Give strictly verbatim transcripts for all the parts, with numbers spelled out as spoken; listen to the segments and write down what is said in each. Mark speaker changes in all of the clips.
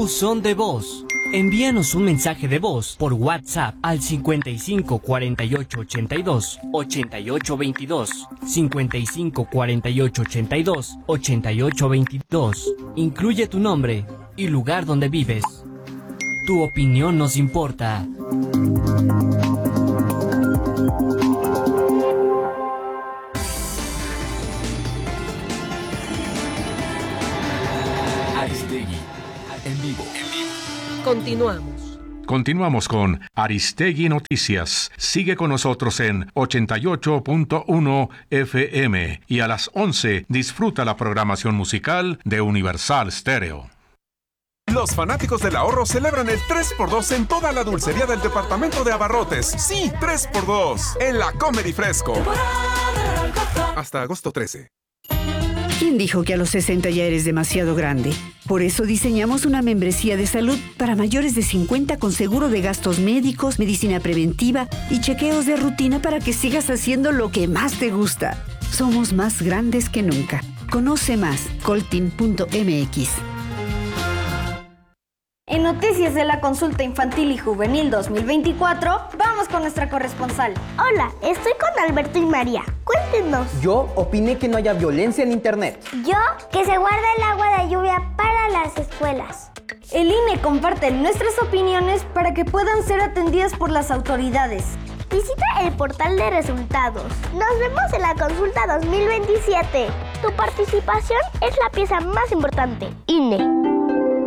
Speaker 1: Buzón de voz. Envíanos un mensaje de voz por WhatsApp al cincuenta y cinco cuarenta y ocho ochenta y dos ochenta y ocho veintidós, cincuenta y cinco cuarenta y ocho ochenta y dos ochenta y ocho veintidós. Incluye tu nombre y lugar donde vives. Tu opinión nos importa.
Speaker 2: Aristegui, en vivo.
Speaker 3: Continuamos.
Speaker 4: Continuamos con Aristegui Noticias. Sigue con nosotros en ochenta y ocho punto uno F M y a las once disfruta la programación musical de Universal Stereo.
Speaker 5: Los fanáticos del ahorro celebran el tres por dos en toda la dulcería del departamento de abarrotes. Sí, tres por dos en la Comedy Fresco. Hasta agosto trece.
Speaker 6: ¿Quién dijo que a los sesenta ya eres demasiado grande? Por eso diseñamos una membresía de salud para mayores de cincuenta con seguro de gastos médicos, medicina preventiva y chequeos de rutina para que sigas haciendo lo que más te gusta. Somos más grandes que nunca. Conoce más, coltin punto m x.
Speaker 7: En Noticias de la Consulta Infantil y Juvenil dos mil veinticuatro, vamos con nuestra corresponsal.
Speaker 8: Hola, estoy con Alberto y María. Cuéntenos.
Speaker 9: Yo opiné que no haya violencia en Internet.
Speaker 8: Yo, que se guarde el agua de lluvia para las escuelas.
Speaker 7: El I N E comparte nuestras opiniones para que puedan ser atendidas por las autoridades.
Speaker 8: Visita el portal de resultados. Nos vemos en la Consulta dos mil veintisiete. Tu participación es la pieza más importante. I N E.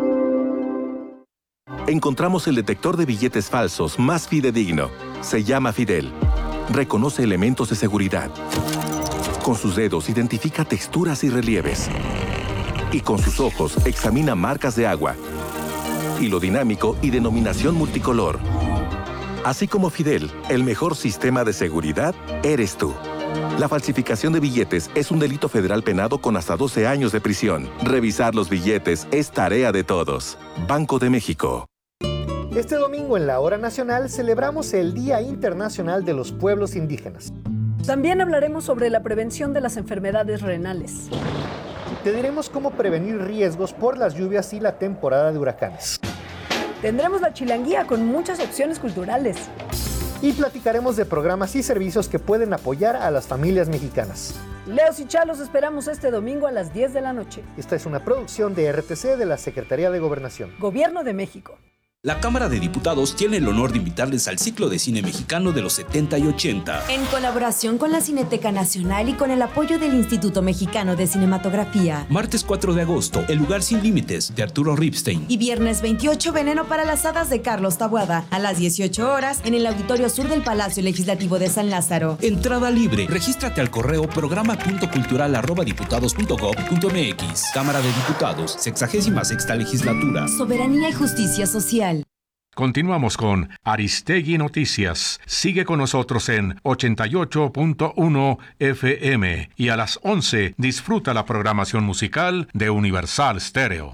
Speaker 10: Encontramos el detector de billetes falsos más fidedigno. Se llama Fidel. Reconoce elementos de seguridad. Con sus dedos identifica texturas y relieves. Y con sus ojos examina marcas de agua. Hilo dinámico y denominación multicolor. Así como Fidel, el mejor sistema de seguridad eres tú. La falsificación de billetes es un delito federal penado con hasta doce años de prisión. Revisar los billetes es tarea de todos. Banco de México.
Speaker 11: Este domingo en la Hora Nacional celebramos el Día Internacional de los Pueblos Indígenas.
Speaker 3: También hablaremos sobre la prevención de las enfermedades renales.
Speaker 11: Te diremos cómo prevenir riesgos por las lluvias y la temporada de huracanes.
Speaker 3: Tendremos la chilanguía con muchas opciones culturales.
Speaker 11: Y platicaremos de programas y servicios que pueden apoyar a las familias mexicanas.
Speaker 3: Leos y Chalos esperamos este domingo a las diez de la noche.
Speaker 11: Esta es una producción de R T C de la Secretaría de Gobernación.
Speaker 3: Gobierno de México.
Speaker 12: La Cámara de Diputados tiene el honor de invitarles al ciclo de cine mexicano de los setenta y ochenta.
Speaker 13: En colaboración con la Cineteca Nacional y con el apoyo del Instituto Mexicano de Cinematografía.
Speaker 12: Martes cuatro de agosto, El lugar sin límites, de Arturo Ripstein.
Speaker 13: Y viernes veintiocho, Veneno para las hadas, de Carlos Taboada. A las dieciocho horas, en el Auditorio Sur del Palacio Legislativo de San Lázaro.
Speaker 12: Entrada libre. Regístrate al correo programa punto cultural arroba diputados punto gob punto m x. Cámara de Diputados, sexagésima sexta legislatura.
Speaker 13: Soberanía y justicia social.
Speaker 4: Continuamos con Aristegui Noticias. Sigue con nosotros en ochenta y ocho punto uno F M y a las once disfruta la programación musical de Universal Stereo.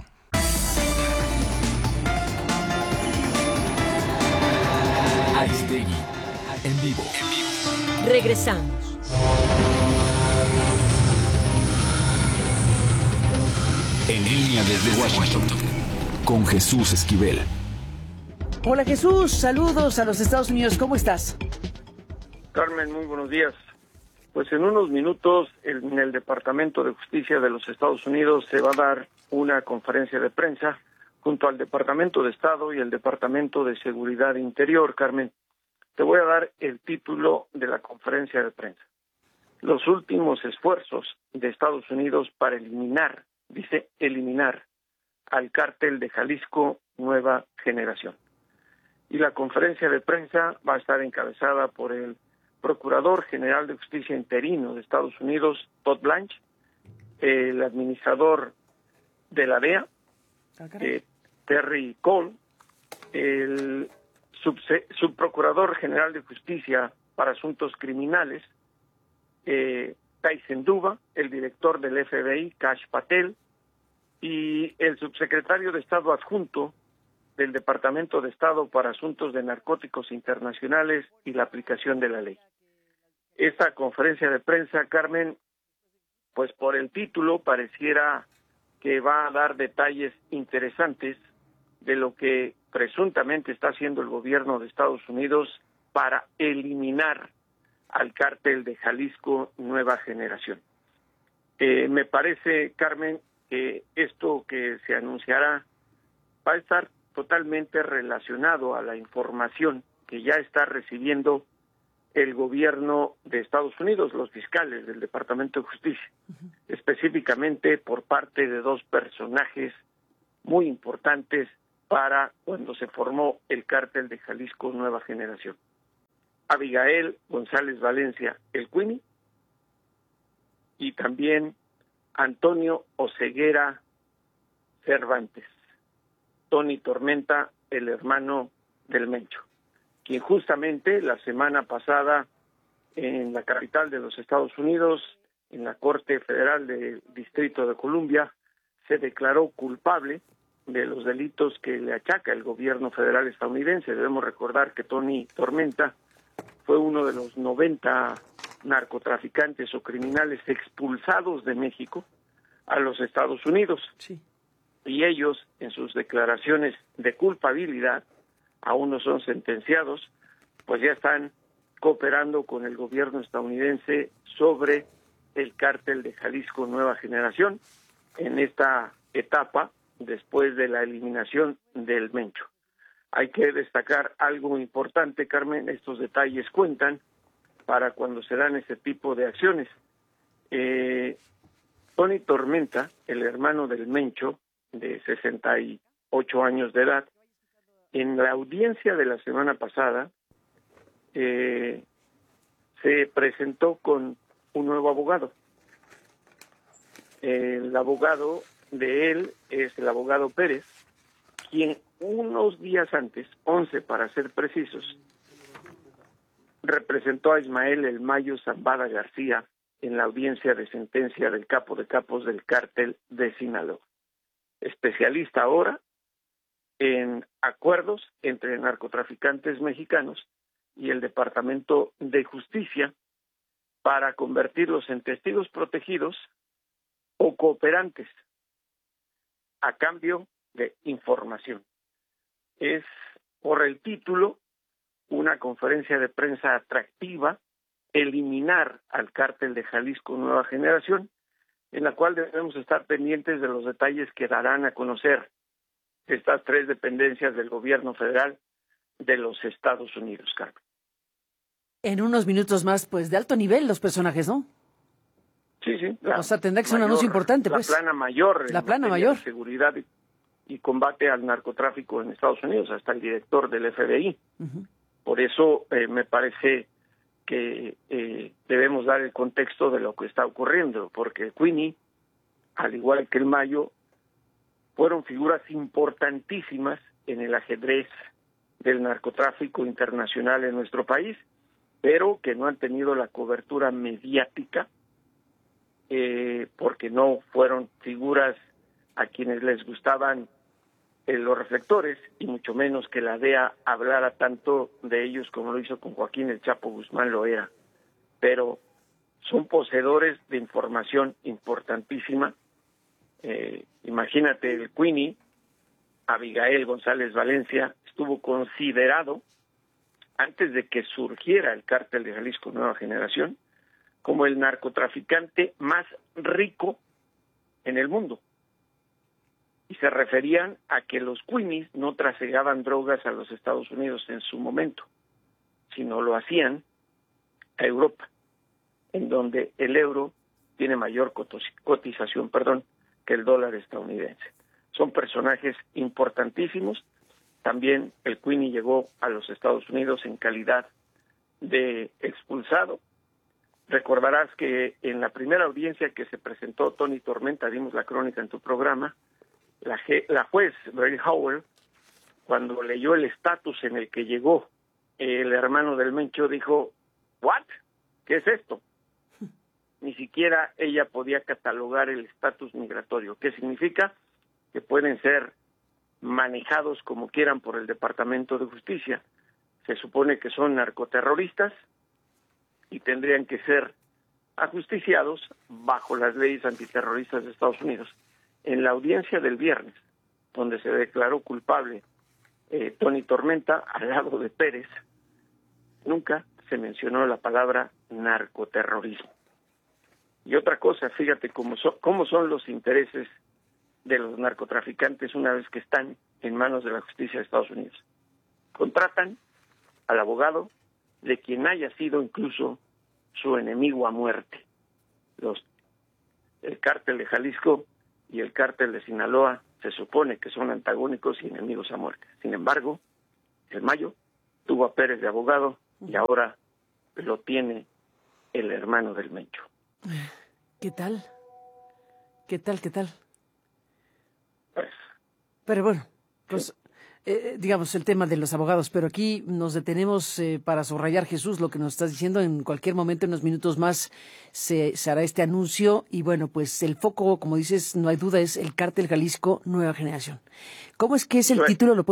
Speaker 2: Aristegui, en vivo.
Speaker 3: Regresamos.
Speaker 2: En línea desde Washington, con Jesús Esquivel.
Speaker 14: Hola Jesús, saludos a los Estados Unidos, ¿cómo estás?
Speaker 15: Carmen, muy buenos días. Pues en unos minutos en el Departamento de Justicia de los Estados Unidos se va a dar una conferencia de prensa junto al Departamento de Estado y el Departamento de Seguridad Interior. Carmen, te voy a dar el título de la conferencia de prensa. Los últimos esfuerzos de Estados Unidos para eliminar, dice eliminar, al cártel de Jalisco Nueva Generación. Y la conferencia de prensa va a estar encabezada por el Procurador General de Justicia interino de Estados Unidos, Todd Blanche, el administrador de la D E A, eh, Terry Cole, el subse- subprocurador general de Justicia para Asuntos Criminales, eh, Tyson Duba, el director del F B I, Kash Patel, y el subsecretario de Estado adjunto del Departamento de Estado para Asuntos de Narcóticos Internacionales y la aplicación de la ley. Esta conferencia de prensa, Carmen, pues por el título pareciera que va a dar detalles interesantes de lo que presuntamente está haciendo el gobierno de Estados Unidos para eliminar al cártel de Jalisco Nueva Generación. Eh, me parece, Carmen, que esto que se anunciará va a estar totalmente relacionado a la información que ya está recibiendo el gobierno de Estados Unidos, los fiscales del Departamento de Justicia, uh-huh. específicamente por parte de dos personajes muy importantes para cuando se formó el cártel de Jalisco Nueva Generación. Abigail González Valencia, el Queenie, y también Antonio Oseguera Cervantes, Tony Tormenta, el hermano del Mencho, quien justamente la semana pasada en la capital de los Estados Unidos, en la Corte Federal del Distrito de Columbia, se declaró culpable de los delitos que le achaca el gobierno federal estadounidense. Debemos recordar que Tony Tormenta fue uno de los noventa narcotraficantes o criminales expulsados de México a los Estados Unidos. Sí. Y ellos, en sus declaraciones de culpabilidad, aún no son sentenciados, pues ya están cooperando con el gobierno estadounidense sobre el cártel de Jalisco Nueva Generación en esta etapa después de la eliminación del Mencho. Hay que destacar algo importante, Carmen, estos detalles cuentan para cuando se dan ese tipo de acciones. Eh, Tony Tormenta, el hermano del Mencho, de sesenta y ocho años de edad, en la audiencia de la semana pasada, eh, se presentó con un nuevo abogado. El abogado de él es el abogado Pérez, quien unos días antes, once para ser precisos, representó a Ismael El Mayo Zambada García en la audiencia de sentencia del capo de capos del cártel de Sinaloa. Especialista ahora en acuerdos entre narcotraficantes mexicanos y el Departamento de Justicia para convertirlos en testigos protegidos o cooperantes a cambio de información. Es, por el título, una conferencia de prensa atractiva, eliminar al cártel de Jalisco Nueva Generación, en la cual debemos estar pendientes de los detalles que darán a conocer estas tres dependencias del gobierno federal de los Estados Unidos, Carmen.
Speaker 14: En unos minutos más, pues, de alto nivel los personajes, ¿no?
Speaker 15: Sí, sí. La
Speaker 14: o sea, tendrá que ser
Speaker 15: mayor,
Speaker 14: un anuncio importante, pues.
Speaker 15: La plana mayor.
Speaker 14: La plana mayor.
Speaker 15: De seguridad y, y combate al narcotráfico en Estados Unidos, hasta el director del F B I. Uh-huh. Por eso eh, me parece que eh, debemos dar el contexto de lo que está ocurriendo, porque Queenie, al igual que el Mayo, fueron figuras importantísimas en el ajedrez del narcotráfico internacional en nuestro país, pero que no han tenido la cobertura mediática eh, porque no fueron figuras a quienes les gustaban eh, los reflectores, y mucho menos que la D E A hablara tanto de ellos como lo hizo con Joaquín El Chapo Guzmán Loera. Pero son poseedores de información importantísima. Eh, imagínate, el Queenie, Abigail González Valencia, estuvo considerado, antes de que surgiera el cártel de Jalisco Nueva Generación, como el narcotraficante más rico en el mundo. Y se referían a que los Queenies no trasegaban drogas a los Estados Unidos en su momento, sino lo hacían a Europa, en donde el euro tiene mayor cotización, perdón, que el dólar estadounidense. Son personajes importantísimos. También el Queenie llegó a los Estados Unidos en calidad de expulsado. Recordarás que en la primera audiencia que se presentó Tony Tormenta, dimos la crónica en tu programa, la, la juez Mary Howell, cuando leyó el estatus en el que llegó el hermano del Mencho, dijo, ¿what? ¿Qué es esto? Ni siquiera ella podía catalogar el estatus migratorio. ¿Qué significa? Que pueden ser manejados como quieran por el Departamento de Justicia. Se supone que son narcoterroristas y tendrían que ser ajusticiados bajo las leyes antiterroristas de Estados Unidos. En la audiencia del viernes, donde se declaró culpable eh, Tony Tormenta al lado de Pérez, nunca se mencionó la palabra narcoterrorismo. Y otra cosa, fíjate cómo son, cómo son los intereses de los narcotraficantes una vez que están en manos de la justicia de Estados Unidos. Contratan al abogado de quien haya sido incluso su enemigo a muerte. Los, el cártel de Jalisco y el cártel de Sinaloa se supone que son antagónicos y enemigos a muerte. Sin embargo, el Mayo tuvo a Pérez de abogado y ahora lo tiene el hermano del Mencho.
Speaker 14: ¿Qué tal? ¿Qué tal, qué tal?
Speaker 15: Pues,
Speaker 14: pero bueno, pues eh, digamos el tema de los abogados, pero aquí nos detenemos eh, para subrayar, Jesús, lo que nos estás diciendo. En cualquier momento, en unos minutos más, se, se hará este anuncio y bueno, pues el foco, como dices, no hay duda, es el Cártel Jalisco Nueva Generación. ¿Cómo es que es el título? ¿Lo